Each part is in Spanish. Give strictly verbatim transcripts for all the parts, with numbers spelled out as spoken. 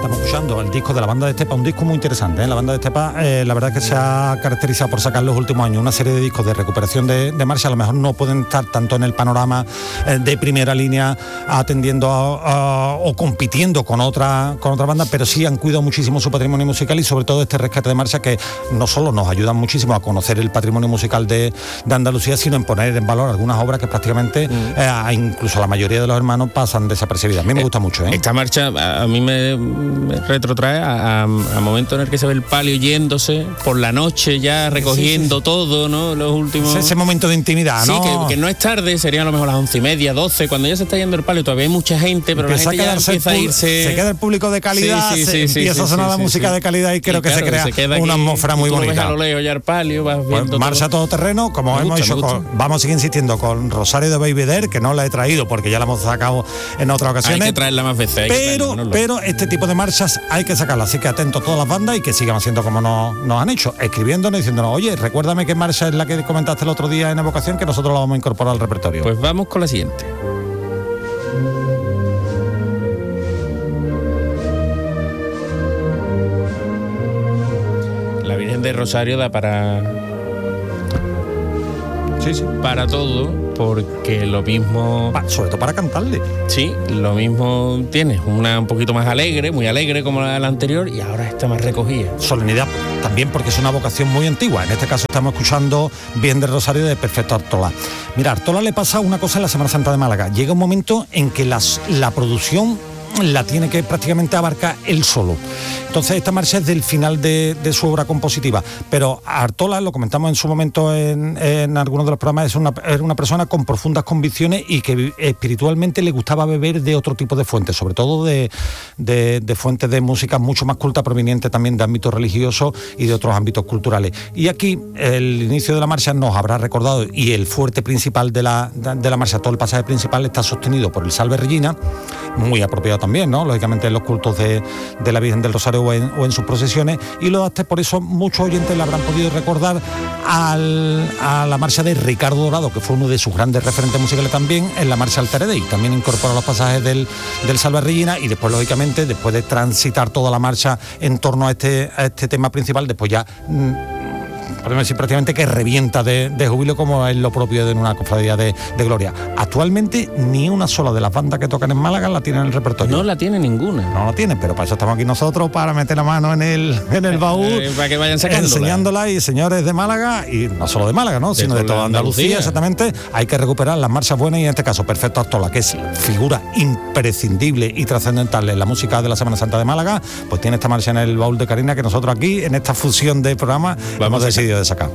Estamos escuchando el disco de la Banda de Estepa, un disco muy interesante, ¿eh? La Banda de Estepa, eh, la verdad es que se ha caracterizado por sacar en los últimos años una serie de discos de recuperación de, de marcha. A lo mejor no pueden estar tanto en el panorama eh, de primera línea atendiendo a, a, o compitiendo con otra con otra banda, pero sí han cuidado muchísimo su patrimonio musical y sobre todo este rescate de marcha, que no solo nos ayuda muchísimo a conocer el patrimonio musical de, de Andalucía, sino en poner en valor algunas obras que prácticamente mm. eh, incluso la mayoría de los hermanos pasan desapercibidas. A mí me gusta mucho, ¿eh? Esta marcha a, a mí me, me retrotrae a, a, a momento en el que se ve el palio yéndose por la noche ya recogiendo sí, sí. todo, ¿no? Los últimos... Ese momento de intimidad, ¿no? Sí, que, que no es tarde, serían a lo mejor las once y media, doce, cuando ya se está yendo el palio todavía hay mucha gente, pero empieza la gente ya empieza a irse... Se queda el público de calidad, sí, sí, sí, se empieza sí, a sonar sí, la sí, música sí. de calidad y creo y que claro, se crea se una aquí, atmósfera muy bonita. Ves a lo lejos ya el palio, vas viendo pues marcha todo terreno, como me hemos gusta, hecho con, vamos a seguir insistiendo con Rosario de Baby There, que no la he traído porque ya la hemos sacado en otras ocasiones. Hay que traerla más veces. Pero, traerla, no pero este tipo de marchas hay que sacarlas, así que atento a todas las bandas y que sigan haciendo como nos, nos han hecho, escribiéndonos, diciéndonos, oye, recuérdame qué marcha es la que comentaste el otro día en Evocación, que nosotros la vamos a incorporar al repertorio. Pues vamos con la siguiente. La Virgen de Rosario da para... Sí, sí. Para todo, porque lo mismo... Pa, sobre todo para cantarle. Sí, lo mismo tienes, una un poquito más alegre, muy alegre como la, la anterior, y ahora está más recogida. Solemnidad también porque es una vocación muy antigua. En este caso estamos escuchando Virgen de Rosario de Perfecto Artola. Mira, a Artola le pasa una cosa en la Semana Santa de Málaga. Llega un momento en que las, la producción la tiene que prácticamente abarcar él solo. Entonces esta marcha es del final de, de su obra compositiva, pero Artola, lo comentamos en su momento en, en algunos de los programas, es una, era una persona con profundas convicciones y que espiritualmente le gustaba beber de otro tipo de fuentes, sobre todo de, de, de fuentes de música mucho más culta, proveniente también de ámbitos religiosos y de otros ámbitos culturales. Y aquí el inicio de la marcha nos habrá recordado, y el fuerte principal de la, de la marcha, todo el pasaje principal está sostenido por el Salve Regina, muy apropiado también, ¿no? Lógicamente en los cultos de, de la Virgen del Rosario o en, o en sus procesiones, y lo hace, por eso muchos oyentes le habrán podido recordar al, a la marcha de Ricardo Dorado, que fue uno de sus grandes referentes musicales también, en la marcha Altere Dei. También incorpora los pasajes del, del Salve Regina, y después, lógicamente, después de transitar toda la marcha en torno a este, a este tema principal, después ya... Mmm, podemos decir prácticamente que revienta de, de júbilo, como es lo propio de una cofradía de, de gloria. Actualmente ni una sola de las bandas que tocan en Málaga la tienen en el repertorio. No la tiene ninguna. No la tiene, pero para eso estamos aquí nosotros, para meter la mano en el, en el baúl, eh, para que vayan sacándola, enseñándola. Y señores de Málaga, y no solo de Málaga, ¿no? sino de toda Andalucía, Andalucía, exactamente, hay que recuperar las marchas buenas, y en este caso Perfecto Artola, que es figura imprescindible y trascendental en la música de la Semana Santa de Málaga, pues tiene esta marcha en el baúl de Karina, que nosotros aquí, en esta fusión de programas, hemos decidido de sacar.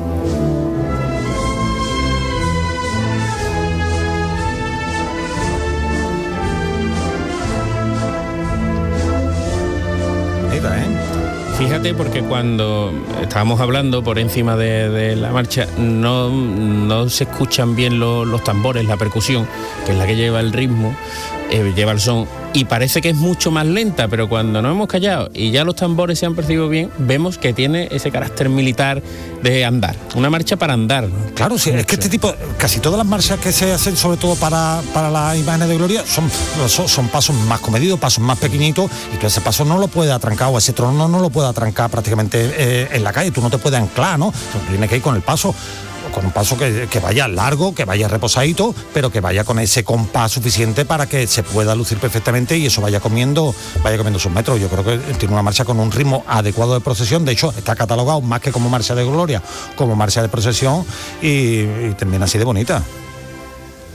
Mira, ¿eh? Fíjate, porque cuando estábamos hablando por encima de, de la marcha, no, no se escuchan bien los, los tambores, la percusión, que es la que lleva el ritmo, eh, lleva el son, y parece que es mucho más lenta, pero cuando nos hemos callado y ya los tambores se han percibido bien, vemos que tiene ese carácter militar de andar, una marcha para andar. Claro, sí, mucho. Es que este tipo, casi todas las marchas que se hacen, sobre todo para, para las imágenes de gloria, son, son, son pasos más comedidos, pasos más pequeñitos, y tú ese paso no lo puedes atrancar, o ese trono no lo puedes atrancar prácticamente eh, en la calle, tú no te puedes anclar, ¿no? Tú tienes que ir con el paso, con un paso que, que vaya largo, que vaya reposadito, pero que vaya con ese compás suficiente para que se pueda lucir perfectamente y eso vaya comiendo, vaya comiendo sus metros. Yo creo que tiene una marcha con un ritmo adecuado de procesión, de hecho está catalogado más que como marcha de gloria, como marcha de procesión, y, y también así de bonita.